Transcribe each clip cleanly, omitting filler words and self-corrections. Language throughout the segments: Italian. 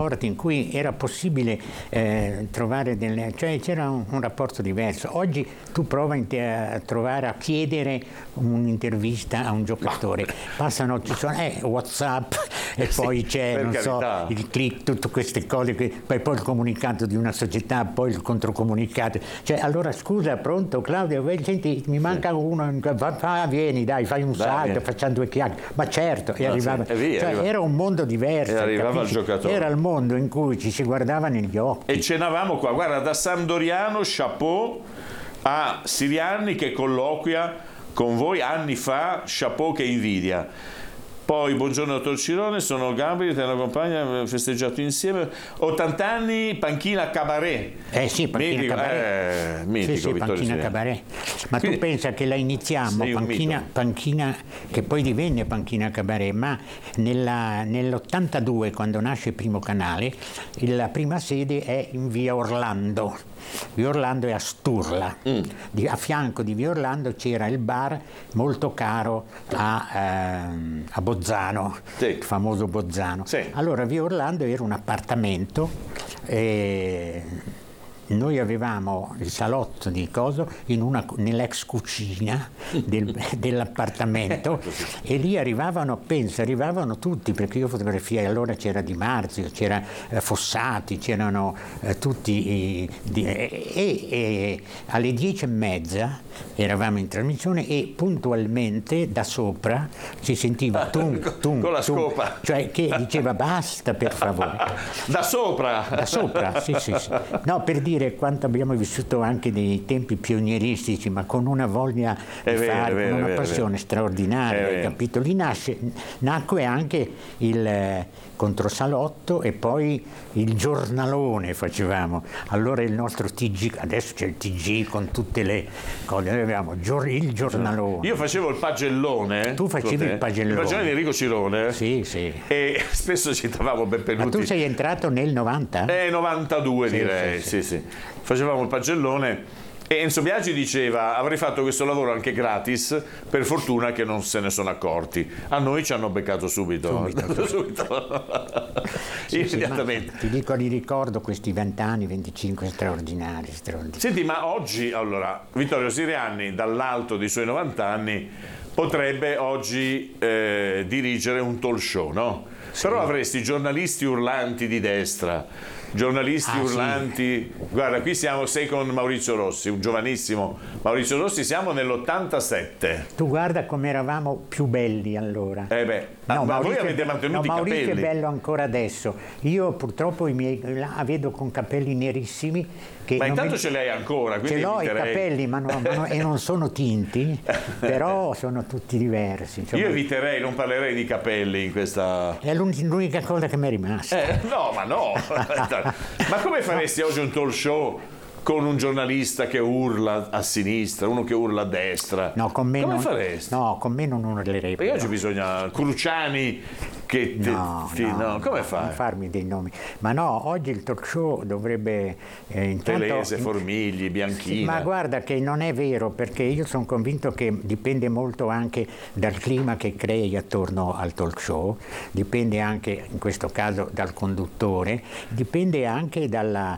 forti in cui era possibile trovare cioè c'era un rapporto diverso. Oggi tu prova a trovare, a chiedere un'intervista a un giocatore, ci sono WhatsApp e poi c'è non so, il click, tutte queste cose, poi il comunicato di una società, poi il controcomunicato. Cioè, allora scusa, pronto Claudio, senti, mi manca uno, vieni, dai, fai un salto, facciamo 2 chiacchiere. Ma certo, e arrivava, era un mondo diverso. E arrivava il giocatore. Era il mondo in cui ci si guardava negli occhi. E cenavamo qua, guarda, da Sandoriano, chapeau, a Sirianni che colloquia con voi anni fa, chapeau che invidia. Poi, buongiorno dottor Cirone, sono Gabri, te la compagna, abbiamo festeggiato insieme. 80 anni, panchina Cabaret. Sì, panchina mitico, Cabaret. Mitico, sì, panchina Cabaret. Ma quindi, tu pensa che la iniziamo, panchina che poi divenne panchina Cabaret, ma nell'82, quando nasce il primo canale, la prima sede è in via Orlando. Via Orlando è a Sturla. A fianco di via Orlando c'era il bar molto caro a Bozzano, il famoso Bozzano. Allora via Orlando era un appartamento, noi avevamo il salotto di coso nell'ex cucina dell'appartamento e lì arrivavano tutti, perché io fotografiai, allora c'era Di Marzio, c'era Fossati, c'erano tutti e alle 10:30 eravamo in trasmissione e puntualmente da sopra si sentiva con la scopa, cioè che diceva basta per favore. Da sopra, sì. No, per dire quanto abbiamo vissuto anche dei tempi pionieristici, ma con una voglia di fare, con una passione straordinaria, capito? Lì nacque anche il controsalotto e poi il giornalone facevamo. Allora il nostro TG, adesso c'è il TG con tutte le cose, noi avevamo il giornalone. Io facevo il pagellone. Tu facevi il pagellone. Il pagellone di Enrico Cirone. Sì. E spesso citavamo Benvenuti. Ma tu sei entrato nel 90? 92 direi, sì. Facevamo il pagellone e Enzo Biagi diceva avrei fatto questo lavoro anche gratis, per fortuna che non se ne sono accorti. A noi ci hanno beccato subito. Immediatamente. Ti dico, li ricordo questi 20 anni, 25 straordinari. Senti, ma oggi, allora, Vittorio Sirianni dall'alto dei suoi 90 anni potrebbe oggi dirigere un talk show, no? Però avresti giornalisti urlanti di destra, giornalisti urlanti. Guarda, qui sei con Maurizio Rossi, un giovanissimo Maurizio Rossi, siamo nell'87. Tu guarda come eravamo più belli allora. Ma voi avete mantenuto i capelli. Maurizio è bello ancora adesso. Io purtroppo i miei vedo con capelli nerissimi. Ma intanto ce l'hai ancora, quindi ce l'ho i capelli, e non sono tinti, però sono tutti diversi. Insomma. Io eviterei, non parlerei di capelli in questa. È l'unica cosa che mi è rimasta. No. Ma come faresti oggi un talk show con un giornalista che urla a sinistra, uno che urla a destra? No, con me come non faresti? No, con me non urlerei. Perché oggi bisogna Cruciani che come fai? Non farmi dei nomi. Ma no, oggi il talk show dovrebbe Telese, Formigli, Bianchina. Sì, ma guarda che non è vero, perché io sono convinto che dipende molto anche dal clima che crei attorno al talk show, dipende anche in questo caso dal conduttore, dipende anche dalle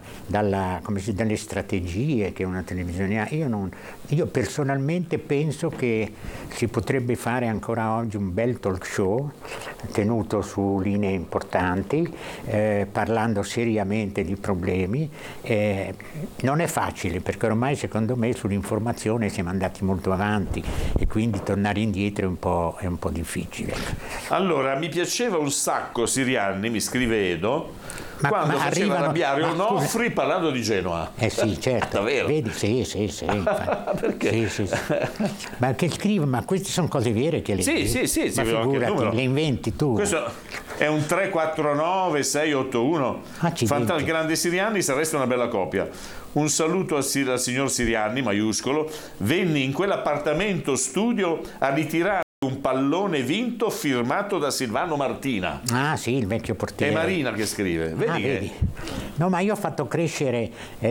strategie che una televisione ha. Io personalmente penso che si potrebbe fare ancora oggi un bel talk show tenuto su linee importanti, parlando seriamente di problemi. Non è facile, perché ormai secondo me sull'informazione siamo andati molto avanti e quindi tornare indietro è un po' difficile. Allora, mi piaceva un sacco Sirianni, mi scrive Edo, quando faceva arrabbiare Onofri parlando di Genoa. Sì, certo. Davvero? Vedi? Sì. Perché? Sì. Ma che scrive? Ma queste sono cose vere che le Sì, ma figurati, le inventi tu. Questo è un 349 681. Il grande Sirianni, sareste una bella coppia. Un saluto al signor Sirianni, maiuscolo. Venni in quell'appartamento studio a ritirare un pallone vinto firmato da Silvano Martina. Ah sì, il vecchio portiere. È Marina che scrive. Vedi. No, ma io ho fatto crescere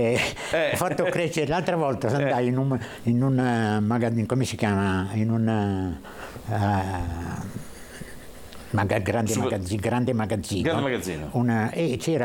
l'altra volta andai in un magazzino, come si chiama? In un grande magazzino. Grande magazzino. E c'era